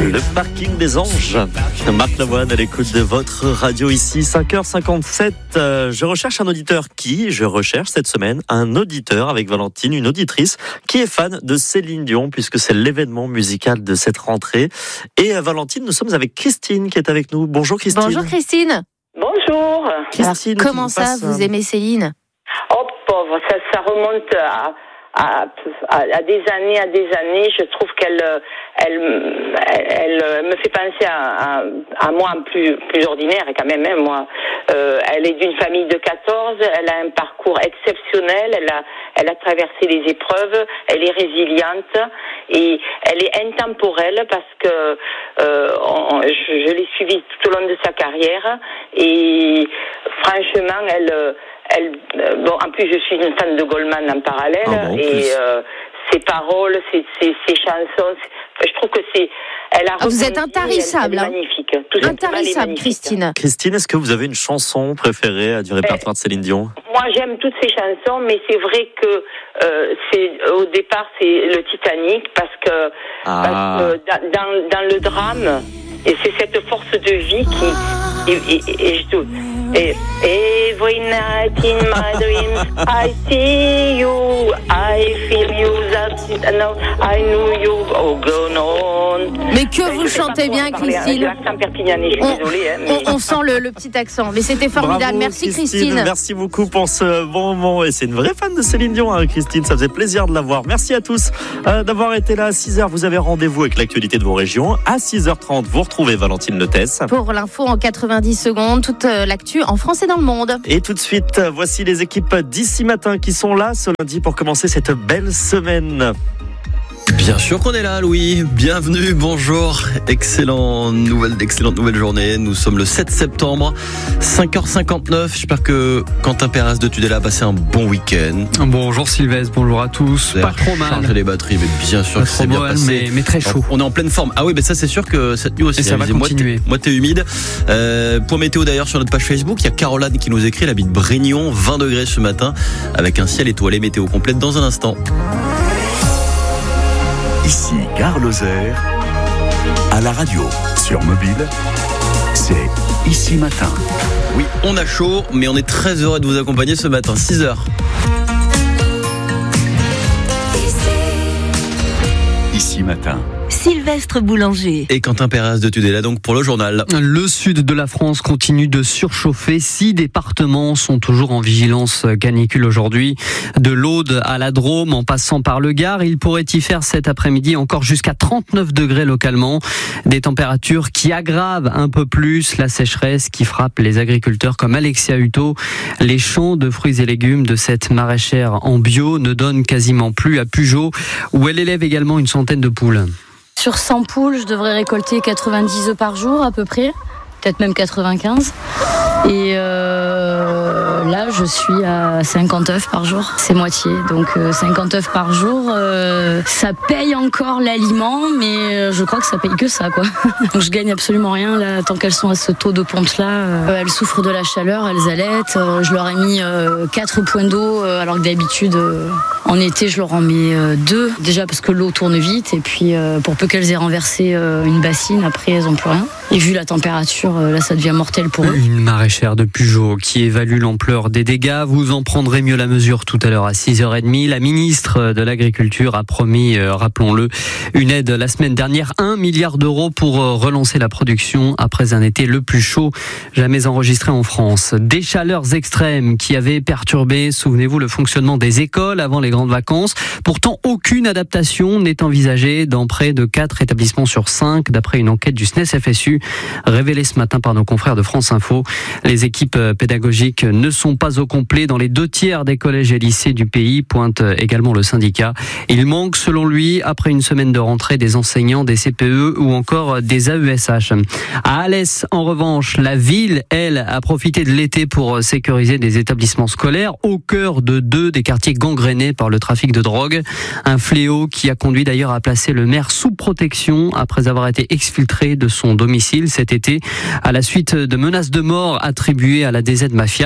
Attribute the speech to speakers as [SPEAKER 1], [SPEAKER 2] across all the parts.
[SPEAKER 1] Le parking des anges. Marc Lavoine à l'écoute de votre radio ici, 5h57. Je recherche un auditeur je recherche cette semaine un auditeur avec Valentine, une auditrice qui est fan de Céline Dion puisque c'est l'événement musical de cette rentrée. Et Valentine, nous sommes avec Christine qui est avec nous. Bonjour Christine.
[SPEAKER 2] Bonjour Christine.
[SPEAKER 3] Bonjour.
[SPEAKER 1] Christine,
[SPEAKER 2] alors, comment ça, vous aimez Céline?
[SPEAKER 3] Oh pauvre, ça remonte à des années. Je trouve qu'elle me fait penser à moi plus ordinaire quand même. Hein, moi, elle est d'une famille de 14. Elle a un parcours exceptionnel. Elle a traversé les épreuves. Elle est résiliente et elle est intemporelle parce que je l'ai suivie tout au long de sa carrière et franchement, en plus je suis une fan de Goldman en parallèle et ses paroles, ses chansons, je trouve que
[SPEAKER 2] vous êtes intarissable,
[SPEAKER 3] elle est magnifique, tout
[SPEAKER 2] intarissable, Christine.
[SPEAKER 1] Christine, est-ce que vous avez une chanson préférée du répertoire de Céline Dion?
[SPEAKER 3] Moi, j'aime toutes ses chansons, mais c'est vrai que au départ, c'est le Titanic parce que dans le drame, et c'est cette force de vie every night in my dreams I see you, I feel you, I know you, oh go on.
[SPEAKER 2] Mais que vous chantez bien, Christine.
[SPEAKER 3] L'accent perpignanais, je suis désolée.
[SPEAKER 2] On sent le petit accent, mais c'était formidable.
[SPEAKER 1] Bravo,
[SPEAKER 2] merci Christine.
[SPEAKER 1] Merci beaucoup pour ce bon moment. Et c'est une vraie fan de Céline Dion, Christine. Ça faisait plaisir de la voir. Merci à tous d'avoir été là à 6h. Vous avez rendez-vous avec l'actualité de vos régions. À 6h30, vous retrouvez Valentine Letès.
[SPEAKER 2] Pour l'info en 90 secondes, toute l'actu en France et dans le monde.
[SPEAKER 1] Et tout de suite, voici les équipes d'ici matin qui sont là ce lundi pour commencer cette belle semaine.
[SPEAKER 4] Bien sûr qu'on est là, Louis. Bienvenue, bonjour. Excellente nouvelle journée. Nous sommes le 7 septembre, 5h59. J'espère que Quentin Perras de Tudela a passé un bon week-end.
[SPEAKER 5] Bonjour Sylvestre, bonjour à tous. Pas trop mal.
[SPEAKER 4] Chargé les batteries, mais bien sûr
[SPEAKER 5] pas
[SPEAKER 4] que c'est bien passé.
[SPEAKER 5] Mais très chaud.
[SPEAKER 4] On est en pleine forme. Ah oui, mais ça c'est sûr que cette nuit aussi.
[SPEAKER 5] Et ça va continuer.
[SPEAKER 4] Moitié humide. Point météo d'ailleurs sur notre page Facebook. Il y a Caroline qui nous écrit. Elle habite Brignon, 20 degrés ce matin, avec un ciel étoilé. Météo complète dans un instant.
[SPEAKER 6] Ici Gare Lozère, à la radio, sur mobile, c'est Ici Matin.
[SPEAKER 4] Oui, on a chaud, mais on est très heureux de vous accompagner ce matin, 6h.
[SPEAKER 6] Ici Matin.
[SPEAKER 7] Sylvestre Boulanger.
[SPEAKER 4] Et Quentin Perras de Tudela donc pour le journal.
[SPEAKER 5] Le sud de la France continue de surchauffer. 6 départements sont toujours en vigilance canicule aujourd'hui. De l'Aude à la Drôme en passant par le Gard, il pourrait y faire cet après-midi encore jusqu'à 39 degrés localement. Des températures qui aggravent un peu plus la sécheresse qui frappe les agriculteurs comme Alexia Hutto. Les champs de fruits et légumes de cette maraîchère en bio ne donnent quasiment plus à Pugeot où elle élève également une centaine de poules.
[SPEAKER 8] Sur 100 poules, je devrais récolter 90 œufs par jour à peu près, peut-être même 95. Et là, je suis à 50 œufs par jour, c'est moitié. Donc 50 œufs par jour, ça paye encore l'aliment, mais je crois que ça paye que ça, quoi. Donc je gagne absolument rien là, tant qu'elles sont à ce taux de ponte-là. Elles souffrent de la chaleur, elles allaitent. Je leur ai mis 4 points d'eau, alors que d'habitude, en été, je leur en mets 2. Déjà parce que l'eau tourne vite, et puis pour peu qu'elles aient renversé une bassine, après elles n'ont plus rien. Et vu la température, là, ça devient mortel pour eux.
[SPEAKER 5] Une maraîchère de Pugeot qui évalue l'ampleur des dégâts. Vous en prendrez mieux la mesure tout à l'heure à 6h30. La ministre de l'Agriculture a promis, rappelons-le, une aide la semaine dernière, 1 milliard d'euros pour relancer la production après un été le plus chaud jamais enregistré en France. Des chaleurs extrêmes qui avaient perturbé, souvenez-vous, le fonctionnement des écoles avant les grandes vacances. Pourtant, aucune adaptation n'est envisagée dans près de 4 établissements sur 5, d'après une enquête du SNES-FSU révélée ce matin par nos confrères de France Info. Les équipes pédagogiques ne sont pas au complet dans les 2/3 des collèges et lycées du pays, pointe également le syndicat. Il manque, selon lui, après une semaine de rentrée, des enseignants, des CPE ou encore des AESH. À Alès, en revanche, la ville, elle, a profité de l'été pour sécuriser des établissements scolaires au cœur de 2 des quartiers gangrénés par le trafic de drogue. Un fléau qui a conduit d'ailleurs à placer le maire sous protection après avoir été exfiltré de son domicile cet été à la suite de menaces de mort attribuées à la DZ Mafia. Des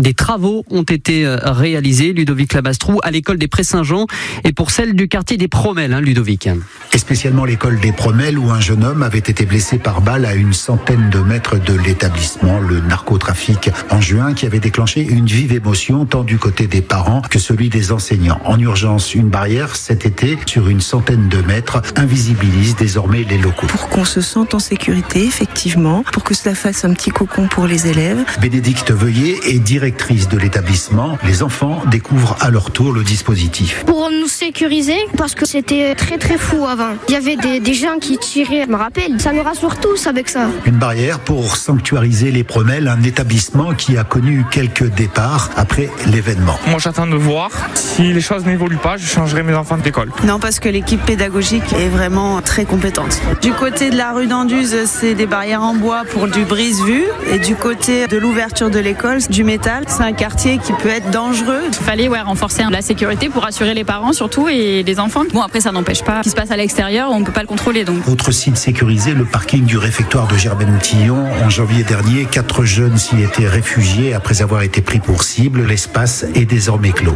[SPEAKER 5] Des travaux ont été réalisés, Ludovic Labastrou, à l'école des Prés-Saint-Jean et pour celle du quartier des Promelles, Ludovic.
[SPEAKER 9] Et spécialement l'école des Promelles où un jeune homme avait été blessé par balle à une centaine de mètres de l'établissement. Le narcotrafic en juin qui avait déclenché une vive émotion tant du côté des parents que celui des enseignants. En urgence, une barrière cet été sur une centaine de mètres invisibilise désormais les locaux.
[SPEAKER 10] Pour qu'on se sente en sécurité, effectivement, pour que cela fasse un petit cocon pour les élèves.
[SPEAKER 9] Bénédicte Veuillet est directrice de l'établissement. Les enfants découvrent à leur tour le dispositif.
[SPEAKER 11] Pour nous sécuriser, parce que c'était très fou avant. Il y avait des gens qui tiraient, je me rappelle. Ça nous rassure tous avec ça.
[SPEAKER 9] Une barrière pour sanctuariser les Promelles, un établissement qui a connu quelques départs après l'événement.
[SPEAKER 12] Moi j'attends de voir. Si les choses n'évoluent pas, je changerai mes enfants d'école.
[SPEAKER 10] Non, parce que l'équipe pédagogique est vraiment très compétente. Du côté de la rue d'Anduze, c'est des barrières en bois pour du brise-vue. Et du côté de l'ouverture de l'école, du métal. C'est un quartier qui peut être dangereux.
[SPEAKER 8] Il fallait renforcer la sécurité pour assurer les parents surtout et les enfants. Bon, après ça n'empêche pas ce qui se passe à l'extérieur, on ne peut pas le contrôler. Donc.
[SPEAKER 9] Autre site sécurisé, le parking du réfectoire de Germaine-Outillon. En janvier dernier, 4 jeunes s'y étaient réfugiés après avoir été pris pour cible. L'espace est désormais clos.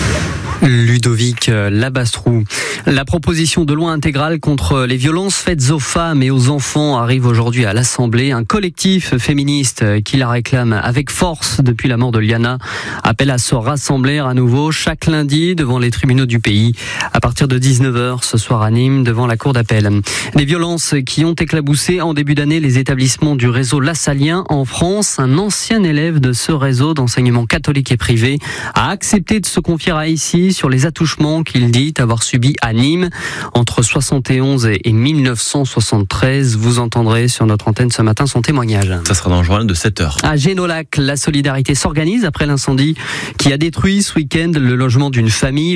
[SPEAKER 5] Ludovic Labastrou. La proposition de loi intégrale contre les violences faites aux femmes et aux enfants arrive aujourd'hui à l'Assemblée. Un collectif féministe qui la réclame avec force depuis la mort de Liana appelle à se rassembler à nouveau chaque lundi devant les tribunaux du pays à partir de 19h ce soir à Nîmes devant la cour d'appel. Les violences qui ont éclaboussé en début d'année les établissements du réseau Lassalien en France. Un ancien élève de ce réseau d'enseignement catholique et privé a accepté de se confier à ici sur les attouchements qu'il dit avoir subis à Nîmes entre 71 et 1973. Vous entendrez sur notre antenne ce matin son témoignage.
[SPEAKER 4] Ça sera dans le journal de 7h.
[SPEAKER 5] À Génolac, la solidarité s'organise après l'incendie qui a détruit ce week-end le logement d'une famille.